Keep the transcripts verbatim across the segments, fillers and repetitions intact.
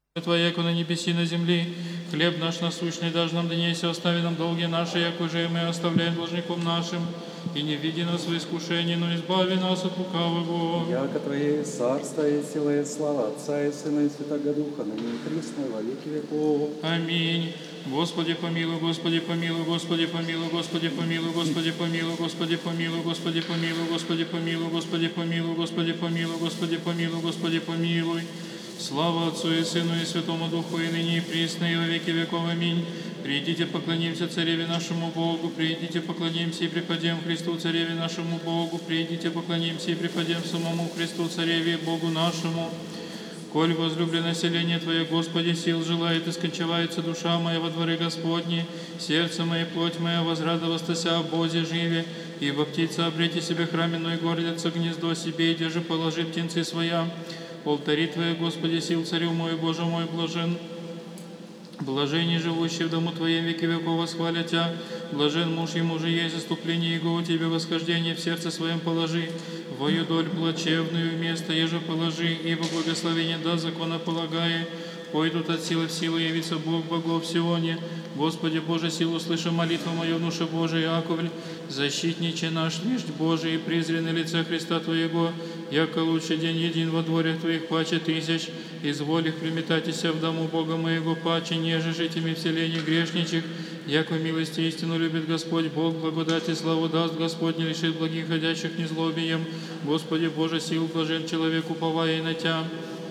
Твоя, яко на небеси, на земли. Хлеб наш насущный дашь нам днесь, и остави нам долги наши, яко же и мы оставляем должником нашим. И не введи нас в искушение, но избави нас от лукавого. Яко Твое царство и сила и слава Отца и Сына и Святого Духа, ныне и присно и во веки веков. Аминь. Господи помилуй, Господи помилуй, Господи помилуй, Господи помилуй, Господи помилуй, Господи помилуй, Господи помилуй, Господи помилуй, Господи помилуй, Господи помилуй, Господи помилуй, Господи помилуй. Слава Отцу и Сыну и Святому Духу, и ныне и присно и во веки веков. Аминь. Придите, поклонимся Цареве нашему Богу, придите, поклонимся и преподем Христу Цареве нашему Богу, придите, поклонимся и преподем самому Христу Цареве Богу нашему. Коль возлюблено селение Твое, Господи, сил желает, и скончавается душа моя во дворы Господни, сердце мое, плоть моя возрадовастася о Бозе живе, ибо птица обрети себе храменную гордится гнездо себе, и где же положит птенцы своя. Алтари Твои, Господи, сил Царю мой, Боже мой, блажен. Блаженни живущие в дому Твоем веки веков восхвалят Тя. Блажен муж ему же есть заступление Его, у Тебе восхождение в сердце своем положи. Вою доль плачевную вместо еже положи, ибо благословение да законополагае. Пойдут от силы в силу, явится Бог богов в Сионе. Господи Боже, силу услыши молитву мою в душе Божией, Яковль. Защитниче наш, вещь Божий, и презренное лице Христа Твоего, яко лучший день един во дворях Твоих паче тысяч. Изволь их приметатися в дому Бога моего паче, неже житями в селении грешничих. Яко милости истину любит Господь Бог, благодати славу даст Господь, не лишит благих ходящих незлобием. Господи Боже, сил блажен человек, уповая и на Тя.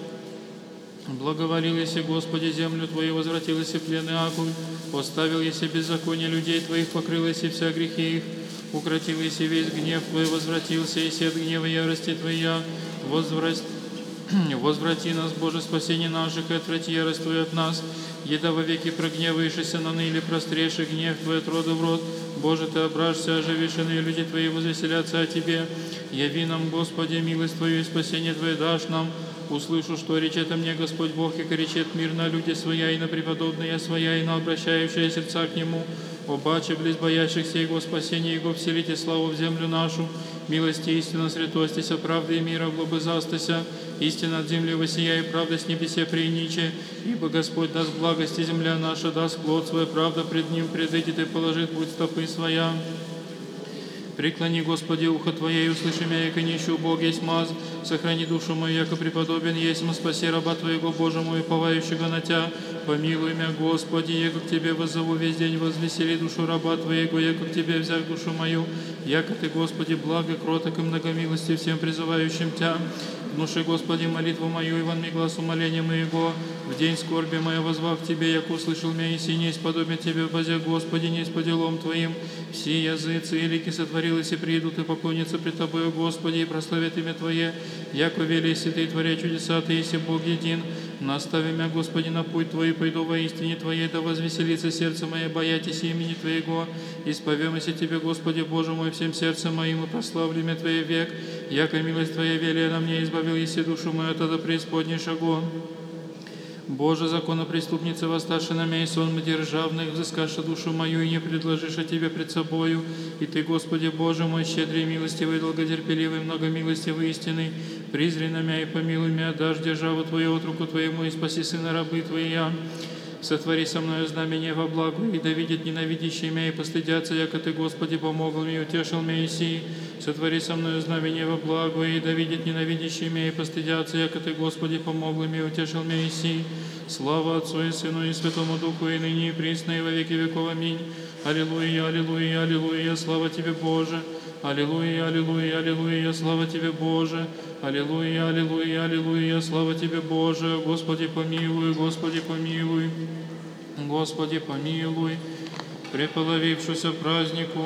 Благоволил еси, Господи, землю Твою, возвратил еси плены Акуль, поставил еси беззаконие людей Твоих, покрыл еси вся грехи их, укротил еси весь гнев Твой, возвратился еси от гнева ярости Твоя, возврат... возврати нас, Боже, спасение наших, и отврати ярость Твою от нас, еда во веки прогневаешься на ныне, прострейший гнев Твой от рода в род. Боже, Ты ображься, оживишь, иные люди Твои возвеселятся о Тебе. Яви нам, Господи, милость Твою и спасение Твое дашь нам. Услышу, что речет о мне Господь Бог, и речет мир на люди своя, и на преподобные своя, и на обращающие сердца к Нему. Обаче, близ боящихся Его спасения Его, вселите славу в землю нашу. Милости истина святостися, правды и мира глобызастася. Истина от земли воссия, и правда с небесе приниче. Ибо Господь даст благости, земля наша даст плод свой, правда пред Ним предыдет и положит путь стопы своя. Преклони, Господи, ухо Твое, и услыши меня, яко нищу Бог есть маз. Сохрани душу мою, яко преподобен есть, спаси раба Твоего, Боже мой, уповающего на Тя. Помилуй меня, Господи, яко к Тебе воззову весь день, возвесели душу раба Твоего, яко к Тебе взяв душу мою. Яко Ты, Господи, благо, кроток и многомилости всем призывающим Тя. Внуши, Господи, молитву мою, и вон ми глаз умоления моего. В день скорби моя возвав к Тебе, яко услышал меня, и не исподобен Тебе, возе, Господи, не по делом Твоим. Все языцы и лики сотворились, и придут, и поклонятся пред Тобою, Господи, и прославят имя Твое. Яко вели, если Ты, творя чудеса, Ты, если Бог един. Настави меня, Господи, на путь Твой, пойду во истине Твоей, да возвеселится сердце мое, боятись имени Твоего. Исповемся Тебе, Господи, Боже мой, всем сердцем моим, и прославлю имя Твое век. Яко милость Твоя велия на мне, избавил еси душу мою от ада преисподней шагу. Боже, законопреступница, восставши на меня, и сон державных, взыскаша душу мою, и не предложишь о Тебе пред собою. И Ты, Господи, Боже мой, щедрый, милостивый, долготерпеливый, многомилостивый, истинный, призри на меня и помилуй меня, дашь державу Твою от руку Твоему, и спаси сына рабы Твоя. Сотвори со мною знамение во благо, и да видят ненавидящие меня, и постыдятся, яко Ты, Господи, помогал мне, утешил меня Иси. Сотвори со мною знамение во благо, и да видят ненавидящие меня, и постыдятся, яко Ты, Господи, помогал мне, утешил меня Иси. Слава Отцу и Сыну и Святому Духу, и ныне и присно, и во веки веков. Аминь. Аллилуйя, аллилуйя, аллилуйя, слава Тебе, Боже. Аллилуйя, аллилуйя, аллилуйя, слава Тебе, Боже. Аллилуйя, аллилуйя, аллилуйя, слава Тебе, Боже. Господи, помилуй, Господи, помилуй. Господи, помилуй. Преполовившуюся празднику,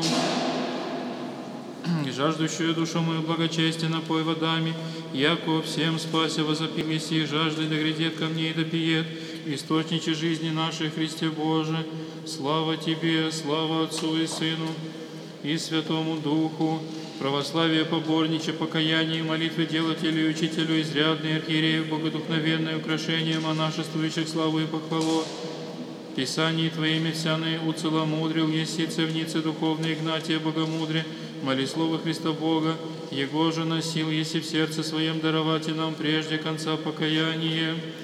жаждущую душу мою благочестие напой водами, яко всем спася возопил еси, жаждой да грядет ко мне и да пиет, источниче жизни нашей, Христе Боже. Слава Тебе, слава Отцу и Сыну и Святому Духу, православие поборниче, покаяние и молитвы делателю и учителю, изрядный архиерею, богодухновенное украшение монашествующих славу и похвалу. Писании Твоими всяны уцеломудрил, еси цевницы духовной Игнатия Богомудре, моли слово Христа Бога, Его же носил, еси в сердце своем даровать и нам прежде конца покаяния.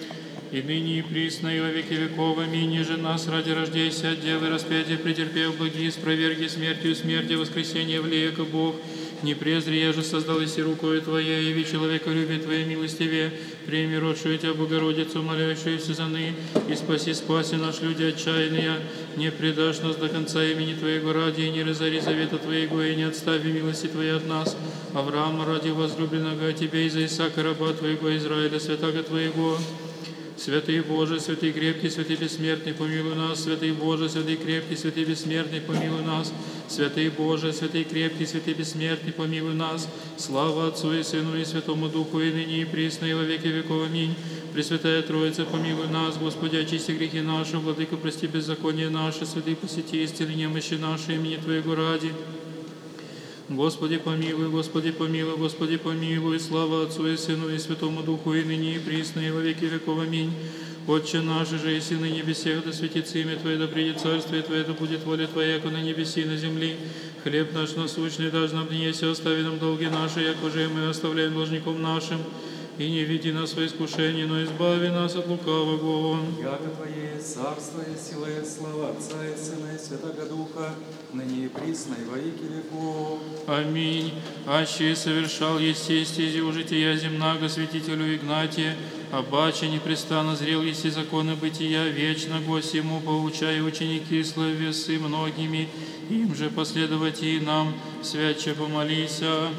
и ныне и присно, и во веки веков. Аминь. И же нас ради рождения от Девы распятия претерпев, благие спроверги смертью смерти, воскресение влеяко Бог. Не презри, я же создал иси рукою Твоей, яви человека любит Твоей милостивее, прими родшую Тебя Богородицу, молящуюся за ны, и спаси, спаси наш люди отчаянные, не предашь нас до конца имени Твоего ради, и не разори завета Твоего, и не отстави милости Твоей от нас. Авраама ради возлюбленного о Тебе, и за Исаака раба Твоего, Израиля, святаго Твоего. Святый Боже, святый крепкий, святый бессмертный, помилуй нас. Святый Боже, святый крепкий, святый бессмертный, помилуй нас. Святый Боже, святый крепкий, святый бессмертный, помилуй нас. Слава Отцу и Сыну и Святому Духу, и ныне и присно, и во веки веков. Аминь. Пресвятая Троица, помилуй нас. Господи, очисти грехи наши, Владыка, прости беззаконие наше, святый, посети исцели немощи наши, имени Твоего ради. Господи, помилуй, Господи, помилуй, Господи, помилуй, слава Отцу и Сыну и Святому Духу, и ныне и присно, и во веки веков. Аминь. Отче наш же, и на небесех, да светится имя Твое, да придет царствие Твое, да будет воля Твоя, яко на небеси и на земли. Хлеб наш насущный дашь нам днесь, и остави нам долги наши, яко же и мы оставляем должником нашим. И не веди нас во искушение, но избави нас от лукавого. Яко Твое есть царство и сила и слава Отца и Сына и Святого Духа, ныне и присно, и во веки веков. Аминь. Аще совершал есей стезю жития земнаго святителю Игнатия, обаче непрестанно зрел еси законы бытия, вечно гость ему поучая ученики словесы многими, им же последовать и нам, святче помолися.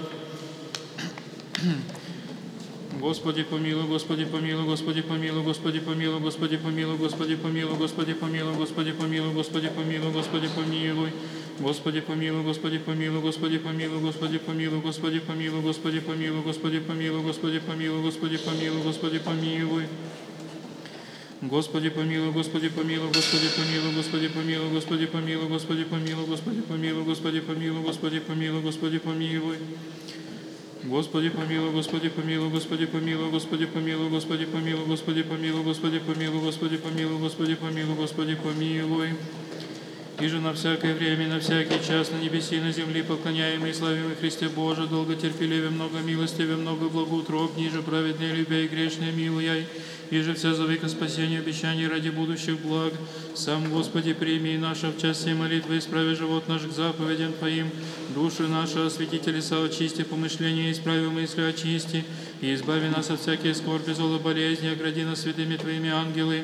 Господи помилуй, Господи помилуй, Господи помилуй, Господи помилуй, Господи помилуй, Господи помилуй, Господи помилуй, Господи помилуй, Господи помилуй, Господи помилуй, Господи помилуй, Господи помилуй, Господи помилуй, Господи помилуй, Господи помилуй, Господи помилуй, Господи помилуй, Господи помилуй, Господи помилуй, Господи помилуй. Господи помилуй, Господи помилуй, Господи помилуй, Господи помилуй, Господи помилуй, Господи помилуй, Господи помилуй, Господи помилуй, Господи помилуй, Господи помилуй. Господи помилуй, Господи помилуй, Господи помилуй, Господи помилуй, Господи помилуй, Господи помилуй, Господи помилуй, Господи помилуй, Господи помилуй, Господи помилуй. И же на всякое время, на всякий час, на небеси и на земле, поклоняемый и славимый Христе Боже, долготерпеливе, много милостиве, много благоутроб, ниже праведные, любя и грешные, милуяй, и же вся зовы ко спасению обещаний ради будущих благ. Сам, Господи, прими и наша в час сей молитвы, исправи живот наш к заповедям Твоим, души наши освети, лица очисти, помышления исправи мысли очисти, и избави нас от всяких скорби, зло, болезни, огради нас святыми Твоими ангелы.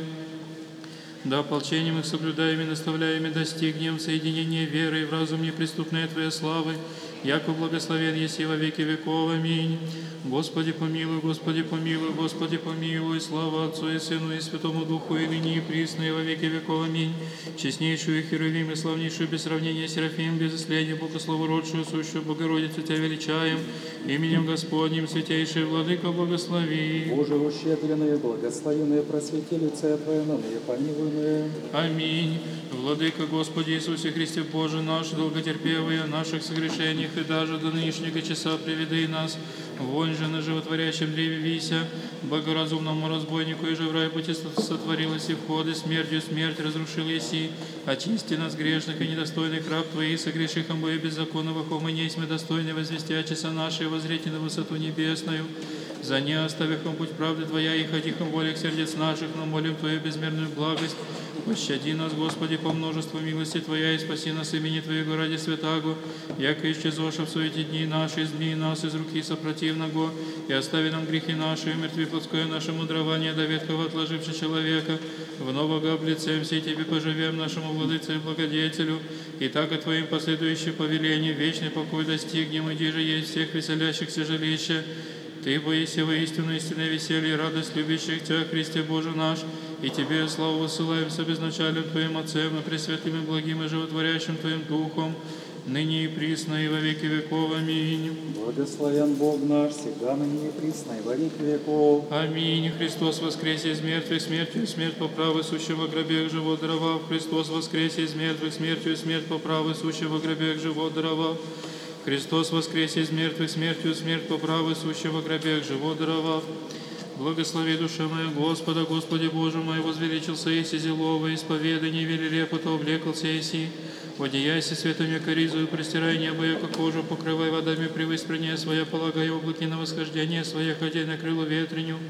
Да ополчением их соблюдаем и наставляем и достигнем соединения веры и в разум неприступной Твоей славы, яко благословен еси во веки веков. Аминь. Господи помилуй, Господи помилуй, Господи помилуй, слава Отцу и Сыну и Святому Духу, и ныне и присно, и во веки веков. Аминь. Честнейшую Херувим и славнейшую без сравнения Серафим, без исследия Богослову родшую, сущую Богородицу Тебя величаем, именем Господним, святейший Владыка, благослови. Боже, ущедренные, благословенные, просветилица Твоя, ныне помилуемые. Аминь. Владыка Господи Иисусе Христе Боже наш, долготерпевый о наших согрешениях, и даже до нынешнего часа приведи нас, вонь же на животворящем древе вися, богоразумному разбойнику, и же в рай пути сотворилась и входы, смертью смерть разрушил еси, очисти нас грешных и недостойных раб Твоих, согреших обои беззаконного, мы несть мы достойны возвести о часа нашей, воззрите на высоту небесную. За не оставив им путь правды Твоя, и ходихом волях сердец наших, но молим Твою безмерную благость. Пощади нас, Господи, по множеству милости Твоя, и спаси нас имени Твоего ради святаго, яко исчезоша в эти дни наши, измени нас из руки сопротивного, и остави нам грехи наши, и мертви плотское наше мудрование, до ветхого отложивши человека, в нового облицем все Тебе поживем, нашему владыце и благодетелю, и так и Твоим последующим повелением вечный покой достигнем, иди же есть всех веселящихся жилища. Ты боися воистину истинное веселье и радость любящих Тебя, Христе Боже наш, и Тебе славу высылаем с обезначалем Твоим Отцем и пресвятым и благим и животворящим Твоим Духом, ныне и присно и во веки веков. Аминь. Благословен Бог наш, всегда ныне и присно, и во веки веков. Аминь. Христос воскресе из мертвых, смертью смерть по правой сущего гробех живот даровав. Христос воскресе из мертвых, смертью смерть по правой сущего гробех живот даровав. Христос воскресе из мертвых, смертью смерть по правой сущего гробех живот даровав. Благослови душа моя Господа, Господи Боже мой, возвеличился еси зелого, исповедание вели репота, облекался еси. Одеяйся светом коризу и простирай небо, яко кожу, покрывай водами превыспрение своя, полагай облаки на восхождение своя, ходя на крыло ветреню.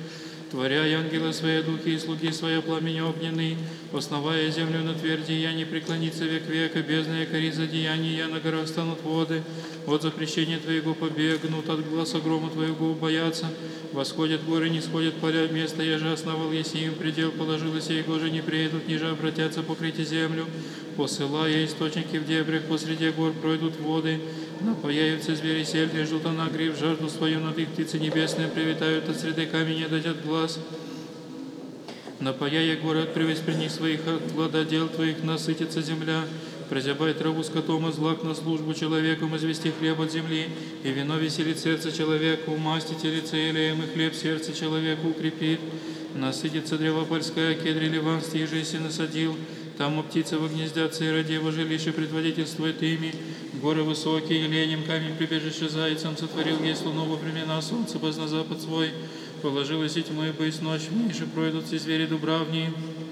Творя и ангелы свои духи и слуги свои пламени огненный, основая землю на тверди, я не преклонится век века, бездна якори за деяния, я на горах станут воды, от запрещения Твоего побегнут, от гласа грома Твоего боятся, восходят горы, не сходят поля, место я же основал, если им предел положил, и сей же не приедут, ниже обратятся покрыть землю, посылая источники в дебрях, посреди гор пройдут воды, напояются звери сельди, ждут она грив, жажду свою над их птицы небесные привитают, от среды камня дадят глаз. Напояя горы от при них своих, от гладодел Твоих насытится земля, прозябай траву скотом, и злак на службу человеком, извести хлеб от земли, и вино веселит сердце человека, умастите лице елеем, и хлеб сердце человека укрепит. Насытится древо польская, кедри ливанский, же си насадил, там у птицы гнездятся, и ради его жилище предводительствует ими. Горы высокие, еленем камень прибежище зайцем, сотворил ей луну во времена солнца, позна запад свой, положилась и тьмы, бысь ночь, в ней же пройдут все звери дубравнии.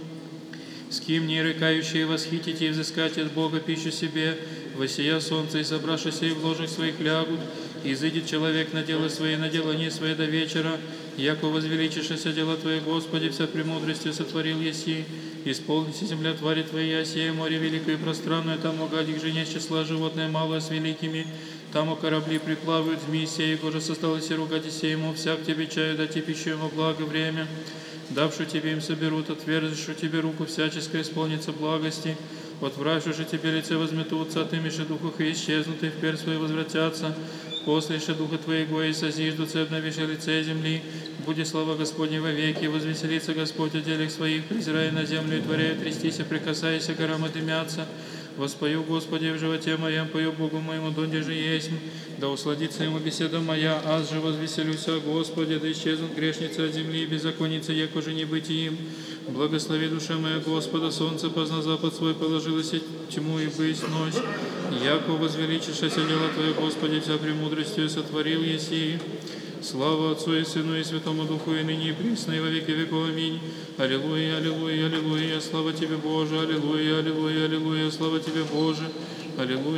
С кем не рыкающие восхитите и взыскать от Бога пищу себе, воссия солнце и собравшися и в ложах своих лягут, и изыдет человек на дело свои, на делание свои до вечера, яко возвеличишься дело Твое, Господи, вся премудростью сотворил еси, исполнится земля твари Твоя, сие море великое и пространное, там угадик жене числа животное малое с великими, там у корабли приплавают змеи, сей, кожа состалась и ругать ему, всяк тебе чаю дати пищу ему благо время, давшую тебе им соберут, отверзшую тебе руку всяческой исполнится благости, отвравшую же тебе лице возметутся, отымеши духах и исчезнут, и вперь свои возвратятся, послейше духа Твоего и созиждутся, и обновишь лице земли, будет слава Господня во веки, возвеселится Господь о делах своих, презирая на землю и творяя трястися, прикасаясь к горам и дымятся. Воспою Господи в животе моем, пою Богу моему, донде же есть, да усладится ему беседа моя, аз же возвеселюсь о Господе, да исчезнут грешницы от земли и беззаконницы, яко же не быть им. Благослови душа моя Господа, солнце позна запад свой, положилось и тьму и быть ночь. Яко возвеличишься дело Твое, Господи, вся премудростью сотворил еси. Слава Отцу и Сыну и Святому Духу, и ныне и присно, и во веки веков. Аминь. Аллилуйя, аллилуйя, аллилуйя, слава Тебе, Боже, аллилуйя, аллилуйя, аллилуйя, слава Тебе, Боже, аллилуйя.